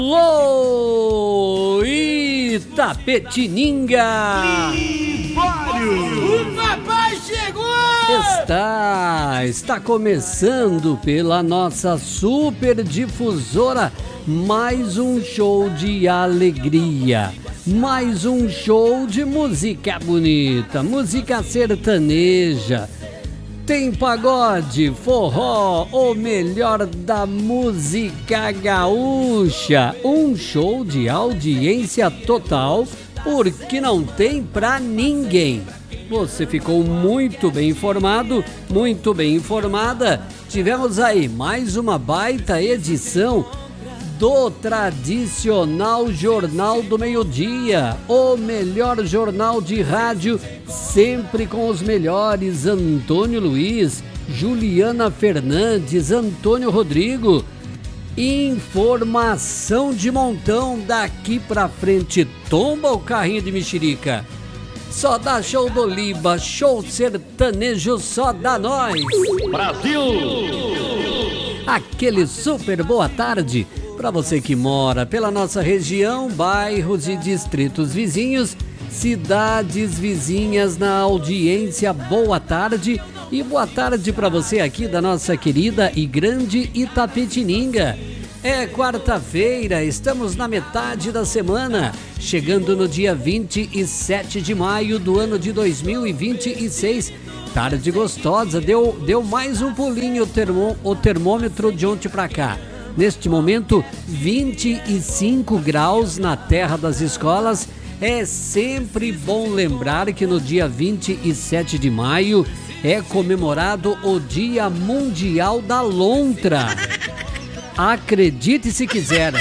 Alô, Itapetininga! O papai chegou! Está começando pela nossa super difusora mais um show de alegria, mais um show de música bonita, música sertaneja. Tem pagode, forró, o melhor da música gaúcha. Um show de audiência total, porque não tem pra ninguém. Você ficou muito bem informado, muito bem informada. Tivemos aí mais uma baita edição do tradicional Jornal do Meio-Dia, o melhor jornal de rádio, sempre com os melhores: Antônio Luiz, Juliana Fernandes, Antônio Rodrigo. Informação de montão, daqui pra frente tomba o carrinho de mexerica. Só dá show do Liba, show sertanejo só dá nós. Brasil! Aquele super boa tarde para você que mora pela nossa região, bairros e distritos vizinhos, cidades vizinhas na audiência, boa tarde. E boa tarde para você aqui da nossa querida e grande Itapetininga. É quarta-feira, estamos na metade da semana, chegando no dia 27 de maio do ano de 2026. Tarde gostosa, deu mais um pulinho o termômetro de ontem para cá. Neste momento, 25 graus na terra das escolas. É sempre bom lembrar que no dia 27 de maio é comemorado o Dia Mundial da Lontra. Acredite se quiser,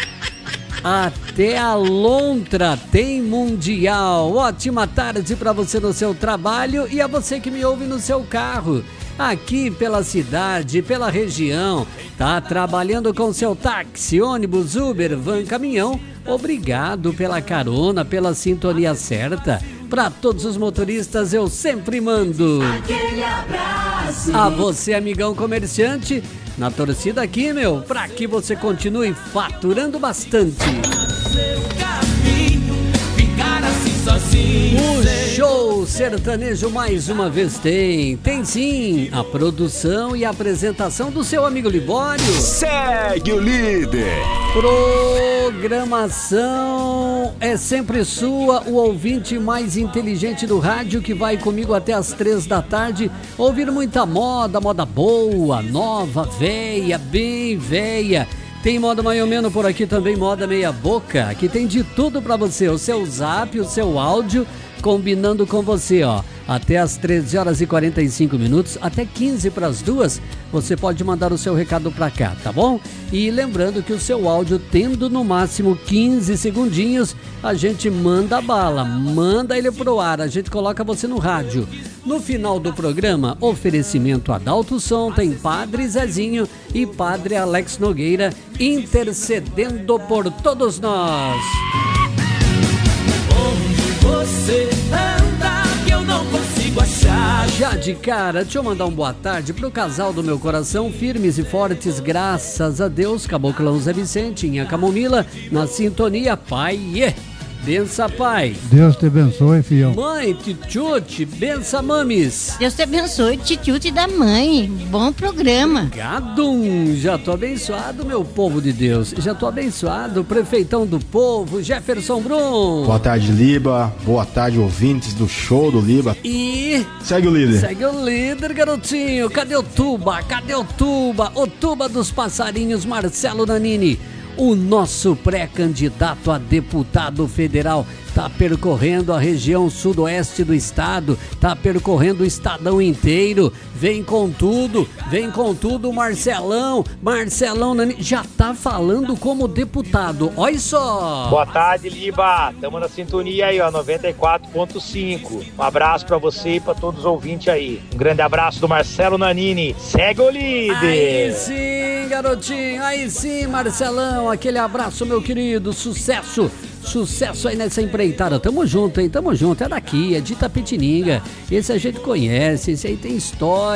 até a lontra tem mundial. Ótima tarde para você no seu trabalho e a você que me ouve no seu carro. Aqui pela cidade, pela região, tá trabalhando com seu táxi, ônibus, Uber, van, caminhão. Obrigado pela carona, pela sintonia certa. Para todos os motoristas eu sempre mando Aquele abraço. A você, amigão comerciante, na torcida aqui, meu, para que você continue faturando bastante. O show sertanejo mais uma vez tem sim a produção e a apresentação do seu amigo Libório. Segue o líder. Programação é sempre sua, o ouvinte mais inteligente do rádio que vai comigo até as 3 da tarde, ouvir muita moda boa, nova, véia, bem véia. Tem moda mais ou menos por aqui também, moda meia boca, que tem de tudo pra você, o seu zap, o seu áudio, combinando com você, ó. Até as 13 horas e 45 minutos, até 15 para as 2, você pode mandar o seu recado pra cá, tá bom? E lembrando que o seu áudio, tendo no máximo 15 segundinhos, a gente manda bala, manda ele pro ar, a gente coloca você no rádio. No final do programa, oferecimento Adalto Som, tem Padre Zezinho e Padre Alex Nogueira intercedendo por todos nós. Onde você anda que eu não consigo achar. Já de cara, deixa eu mandar um boa tarde pro casal do meu coração, firmes e fortes, graças a Deus, Caboclão Zé Vicente, Inha Camomila, na sintonia, pai. Bença, pai. Deus te abençoe, fião. Mãe, tchutchute, bença, mames. Deus te abençoe, tchutchute da mãe. Bom programa. Gadum, já tô abençoado, meu povo de Deus. Já tô abençoado, prefeitão do povo, Jefferson Brum. Boa tarde, Liba. Boa tarde, ouvintes do show do Liba. E... segue o líder. Segue o líder, garotinho. Cadê o Tuba? Cadê o Tuba? O Tuba dos passarinhos, Marcelo Nanini. O nosso pré-candidato a deputado federal está percorrendo a região sudoeste do estado, está percorrendo o estadão inteiro. Vem com tudo, Marcelão já tá falando como deputado, olha só. Boa tarde, Liba, estamos na sintonia aí, ó, 94.5. Um abraço pra você e pra todos os ouvintes aí. Um grande abraço do Marcelo Nanini, segue o líder. Aí sim, garotinho, aí sim, Marcelão, aquele abraço, meu querido, sucesso aí nessa empreitada, tamo junto, hein, tamo junto, é daqui, é de Itapetininga, esse a gente conhece, esse aí tem história,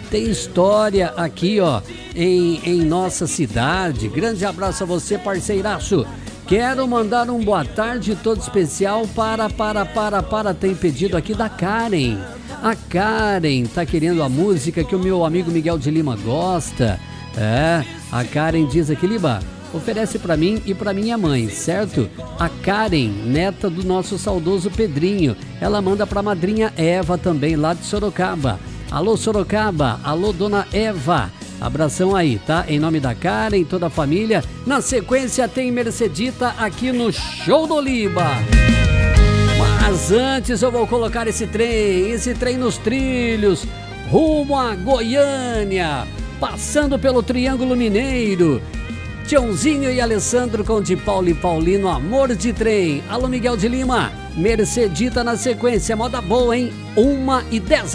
tem história aqui, ó, em nossa cidade. Grande abraço a você, parceiraço. Quero mandar um boa tarde todo especial para, tem pedido aqui da Karen. A Karen tá querendo a música que o meu amigo Miguel de Lima gosta. A Karen diz aqui, Liba, oferece para mim e para minha mãe, certo? A Karen, neta do nosso saudoso Pedrinho. Ela manda para a madrinha Eva também, lá de Sorocaba. Alô, Sorocaba. Alô, dona Eva. Abração aí, tá? Em nome da Karen, toda a família. Na sequência tem Mercedita aqui no Show do Liba. Mas antes eu vou colocar esse trem nos trilhos, rumo a Goiânia, passando pelo Triângulo Mineiro. Tiãozinho e Alessandro com de Paulo e Paulino, Amor de Trem. Alô, Miguel de Lima, Mercedita na sequência, moda boa, hein? 1h10.